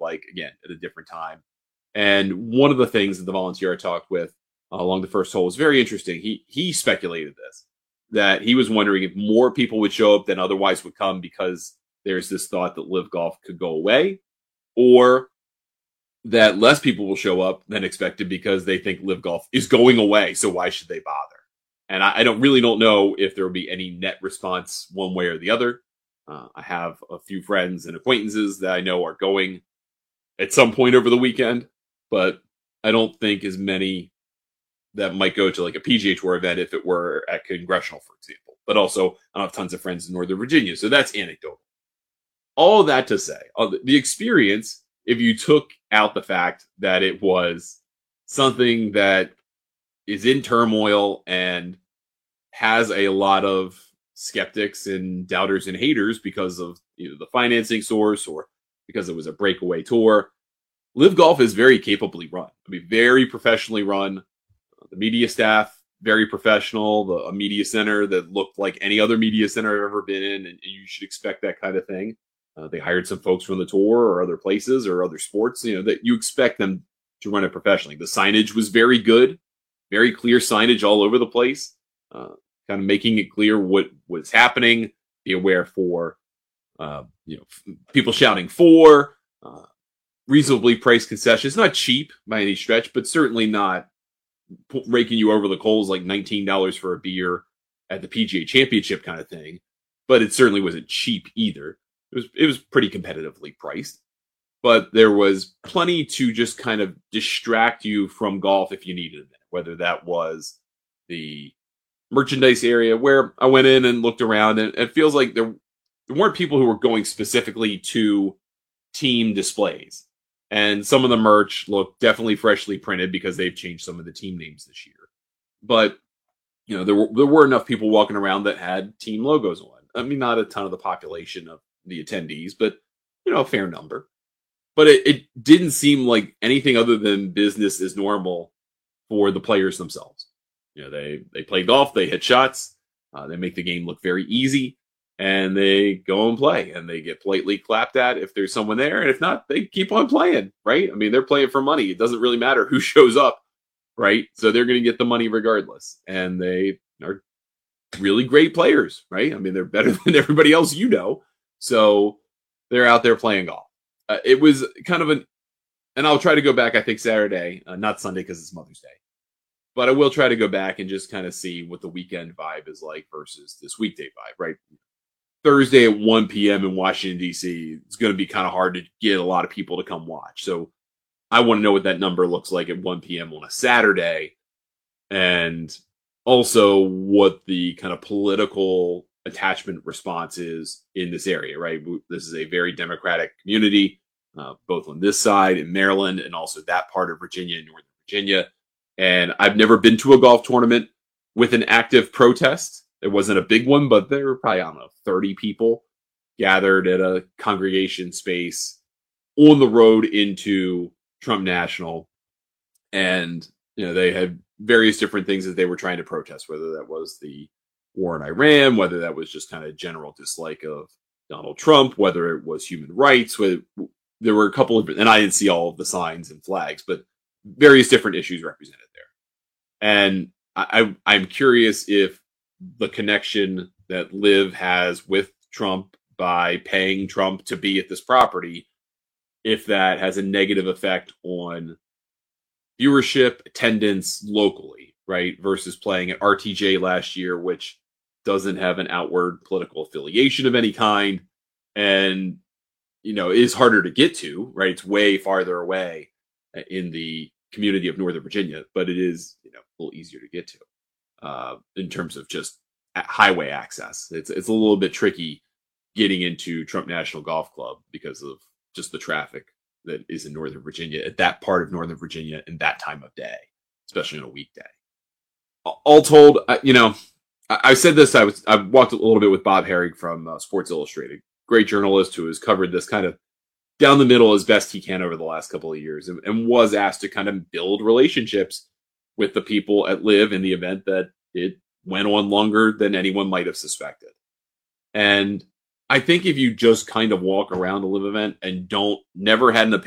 like, again, at a different time. And one of the things that the volunteer I talked with along the first hole was very interesting. He speculated this, that he was wondering if more people would show up than otherwise would come because there's this thought that Live Golf could go away, or that less people will show up than expected because they think Live Golf is going away. So why should they bother? And I don't know if there will be any net response one way or the other. I have a few friends and acquaintances that I know are going at some point over the weekend, but I don't think as many that might go to like a PGA Tour event if it were at Congressional, for example. But also, I don't have tons of friends in Northern Virginia, so that's anecdotal. All of that to say, the experience, if you took out the fact that it was something that is in turmoil and has a lot of skeptics and doubters and haters because of either the financing source or because it was a breakaway tour, Live Golf is very capably run. I mean, very professionally run. The media staff, very professional. A media center that looked like any other media center I've ever been in, and you should expect that kind of thing. They hired some folks from the tour or other places or other sports, that you expect them to run it professionally. The signage was very good, very clear signage all over the place, kind of making it clear what was happening. Be aware for, people shouting for, reasonably priced concessions. Not cheap by any stretch, but certainly not raking you over the coals like $19 for a beer at the PGA Championship kind of thing. But it certainly wasn't cheap either. It was pretty competitively priced, but there was plenty to just kind of distract you from golf if you needed a minute, whether that was the merchandise area where I went in and looked around, and it feels like there weren't people who were going specifically to team displays. And some of the merch looked definitely freshly printed because they've changed some of the team names this year. But, there were enough people walking around that had team logos on. I mean, not a ton of the population of the attendees, but, a fair number. But it didn't seem like anything other than business as normal for the players themselves. They play golf, they hit shots, they make the game look very easy, and they go and play, and they get politely clapped at if there's someone there, and if not, they keep on playing, right? I mean, they're playing for money. It doesn't really matter who shows up, right? So they're going to get the money regardless, and they are really great players, right? I mean, they're better than everybody else so they're out there playing golf. It was kind of and I'll try to go back, I think, Saturday, not Sunday because it's Mother's Day. But I will try to go back and just kind of see what the weekend vibe is like versus this weekday vibe, right? Thursday at 1 p.m. in Washington, D.C., it's going to be kind of hard to get a lot of people to come watch. So I want to know what that number looks like at 1 p.m. on a Saturday, and also what the kind of political attachment response is in this area, right? This is a very Democratic community, both on this side in Maryland and also that part of Virginia and Northern Virginia. And I've never been to a golf tournament with an active protest. There wasn't a big one, but there were probably, 30 people gathered at a congregation space on the road into Trump National. And, they had various different things that they were trying to protest, whether that was the war in Iran, whether that was just kind of general dislike of Donald Trump, whether it was human rights. There were a couple of, and I didn't see all of the signs and flags, but various different issues represented there. And I'm curious if the connection that Liv has with Trump by paying Trump to be at this property, if that has a negative effect on viewership, attendance locally, right? Versus playing at RTJ last year, which doesn't have an outward political affiliation of any kind and, is harder to get to, right? It's way farther away in the community of Northern Virginia, but it is, a little easier to get to in terms of just highway access. It's a little bit tricky getting into Trump National Golf Club because of just the traffic that is in Northern Virginia at that part of Northern Virginia in that time of day, especially on a weekday. All told, I said this. I walked a little bit with Bob Herrig from Sports Illustrated, great journalist who has covered this kind of down the middle as best he can over the last couple of years, and was asked to kind of build relationships with the people at Live in the event that it went on longer than anyone might have suspected. And I think if you just kind of walk around a Live event and never had an opinion